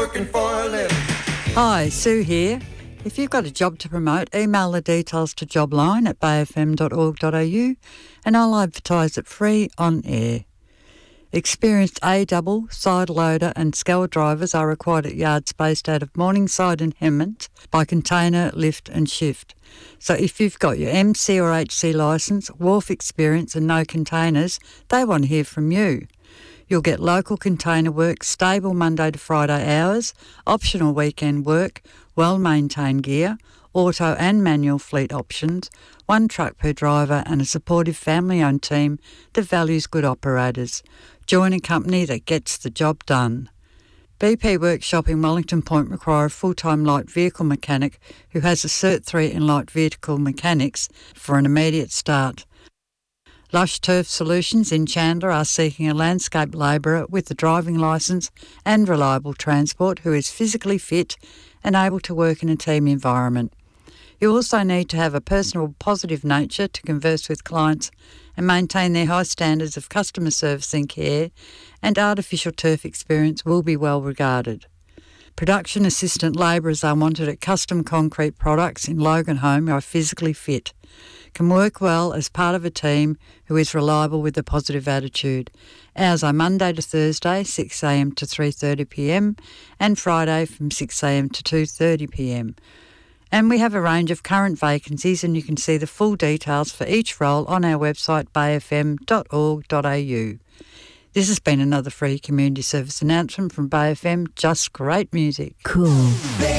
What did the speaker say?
working for a living. Hi, Sue here. If you've got a job to promote, email the details to jobline@bayfm.org.au and I'll advertise it free on air. Experienced A-double, side loader and scour drivers are required at yards based out of Morningside and Hemmant by container, lift and shift. So if you've got your MC or HC licence, wharf experience and no containers, they want to hear from you. You'll get local container work, stable Monday to Friday hours, optional weekend work, well-maintained gear, auto and manual fleet options, one truck per driver and a supportive family-owned team that values good operators. Join a company that gets the job done. BP Workshop in Wellington Point require a full-time light vehicle mechanic who has a Cert 3 in light vehicle mechanics for an immediate start. Lush Turf Solutions in Chandler are seeking a landscape labourer with a driving licence and reliable transport who is physically fit and able to work in a team environment. You also need to have a personal, positive nature to converse with clients and maintain their high standards of customer service and care, and artificial turf experience will be well regarded. Production assistant labourers are wanted at Custom Concrete Products in Loganholme who are physically fit, can work well as part of a team who is reliable with a positive attitude. Hours are Monday to Thursday, 6am to 3:30pm, and Friday from 6am to 2:30pm. And we have a range of current vacancies and you can see the full details for each role on our website bayfm.org.au. This has been another free community service announcement from Bay FM, just great music. Cool.